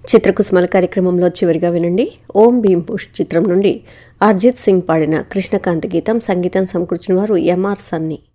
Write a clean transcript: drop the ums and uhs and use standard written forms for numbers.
చిత్రకుసుమల కార్యక్రమంలో చివరిగా వినండి. ఓం భీం పుష్ చిత్రం నుండి అర్జిత్ సింగ్ పాడిన కృష్ణకాంత్ గీతం. సంగీతం సమకూర్చిన వారు ఎంఆర్ సన్నీ.